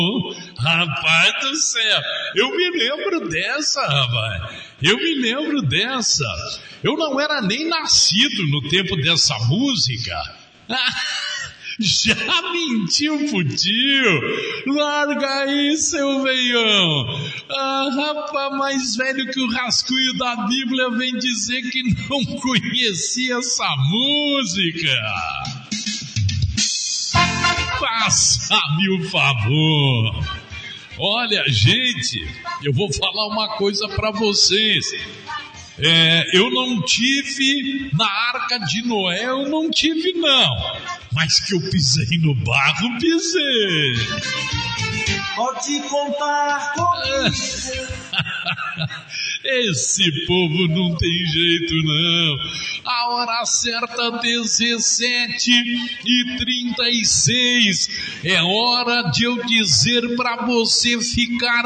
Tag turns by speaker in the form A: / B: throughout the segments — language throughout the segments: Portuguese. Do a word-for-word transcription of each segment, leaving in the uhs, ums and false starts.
A: Rapaz do céu, eu me lembro dessa, rapaz. Eu me lembro dessa. Eu não era nem nascido no tempo dessa música. Já mentiu pro tio? Larga aí, seu veião. Ah, rapaz, mais velho que o rascunho da Bíblia vem dizer que não conhecia essa música. Faça-me o favor. Olha, gente, eu vou falar uma coisa pra vocês. É, eu não tive na Arca de Noé, eu não tive não. Mas que eu pisei no barro, pisei.
B: Pode contar comigo.
A: Esse povo não tem jeito não. A hora certa, dezessete e trinta e seis. É hora de eu dizer para você ficar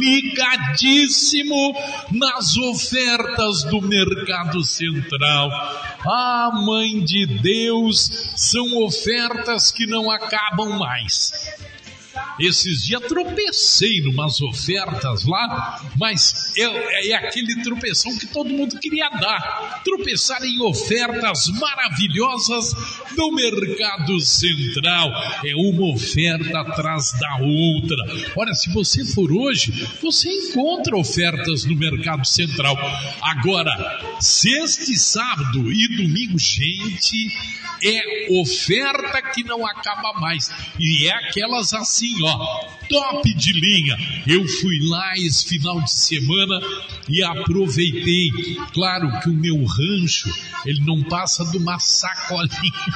A: ligadíssimo nas ofertas do Mercado Central. Ah, Mãe de Deus, são ofertas que não acabam mais. Esses dias tropecei numas ofertas lá, mas é, é aquele tropeção que todo mundo queria dar. Tropeçar em ofertas maravilhosas do Mercado Central. É uma oferta atrás da outra. Olha, se você for hoje, você encontra ofertas no Mercado Central. Agora, sexta e sábado e domingo, gente, é oferta que não acaba mais. E é aquelas assim, ó, top de linha. Eu fui lá esse final de semana e aproveitei. Claro que o meu rancho, ele não passa de uma sacolinha.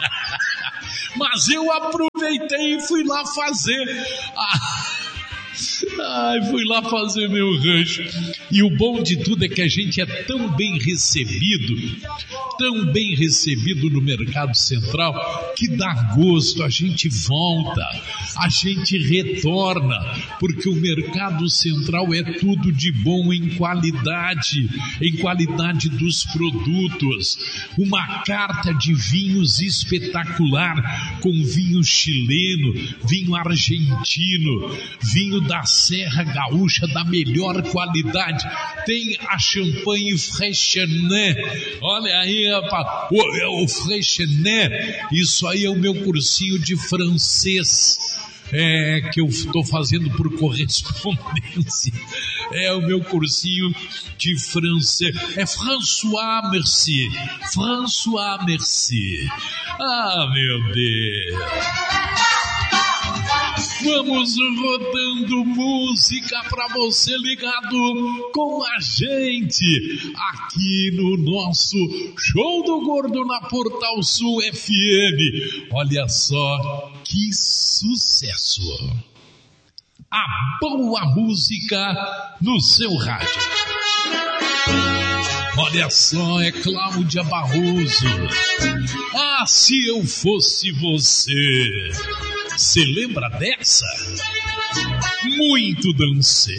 A: Mas eu aproveitei e fui lá fazer. Ah, Ai, fui lá fazer meu rancho. E o bom de tudo é que a gente é tão bem recebido, tão bem recebido no Mercado Central, que dá gosto, a gente volta, a gente retorna, porque o Mercado Central é tudo de bom em qualidade, em qualidade dos produtos. Uma carta de vinhos espetacular, com vinho chileno, vinho argentino, vinho da Serra Gaúcha da melhor qualidade. Tem a champanhe Freixenet. Olha aí, rapaz, o, o Freixenet, isso aí é o meu cursinho de francês. É, que eu estou fazendo por correspondência. É o meu cursinho de francês. É François Mercier. François Mercier. Ah, meu Deus. Vamos rodando música para você ligado com a gente aqui no nosso Show do Gordo na Portal Sul F M. Olha só que sucesso! A boa música no seu rádio. Olha só, é Cláudia Barroso. Ah, se eu fosse você. Você lembra dessa? Muito dancei.